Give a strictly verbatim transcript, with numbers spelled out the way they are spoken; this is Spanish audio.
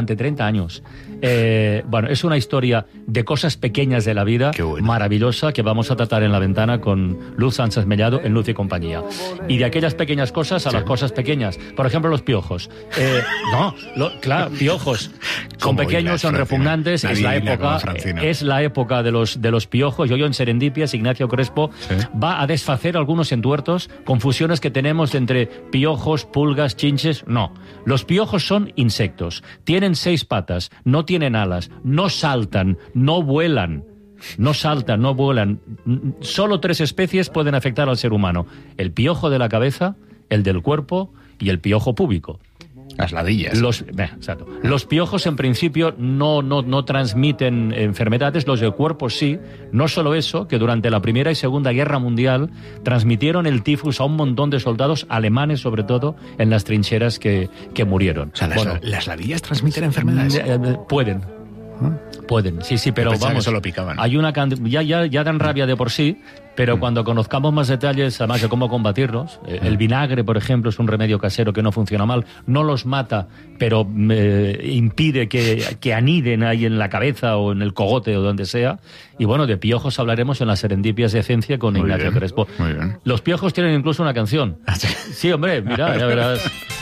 durante treinta años. Eh, bueno, es una historia de cosas pequeñas de la vida, bueno. maravillosa, que vamos a tratar en La Ventana con Luz Sánchez Mellado en Luz y Compañía. Y de aquellas pequeñas cosas a sí. las cosas pequeñas. Por ejemplo, los piojos. Eh, no, lo, claro, piojos. Son pequeños, son repugnantes. Es la época, es la época de los, de los piojos. Yo, yo en Serendipias, Ignacio Crespo ¿sí? va a desfacer algunos entuertos, confusiones que tenemos entre piojos, pulgas, chinches. No, los piojos son insectos. Tienen seis patas, no tienen alas, no saltan, no vuelan. No saltan, no vuelan. Solo tres especies pueden afectar al ser humano. El piojo de la cabeza, el del cuerpo y el piojo púbico. Las ladillas. Los, eh, exacto. Los piojos, en principio, no, no, no transmiten enfermedades, los del cuerpo sí. No solo eso, que durante la Primera y Segunda Guerra Mundial transmitieron el tifus a un montón de soldados alemanes, sobre todo, en las trincheras que, que murieron. O sea, las, bueno, ¿las ladillas transmiten enfermedades? Eh, eh, pueden. ¿Ah? Pueden, sí, sí, pero vamos, solo picaban. Hay una ya, ya, ya dan rabia de por sí, pero mm. cuando conozcamos más detalles, además de cómo combatirlos, mm. el vinagre, por ejemplo, es un remedio casero que no funciona mal, no los mata, pero eh, impide que, que aniden ahí en la cabeza o en el cogote o donde sea. Y bueno, de piojos hablaremos en las Serendipias de Ciencia con muy Ignacio bien, Crespo. Muy bien. Los piojos tienen incluso una canción. Sí, hombre, mira, ya verás.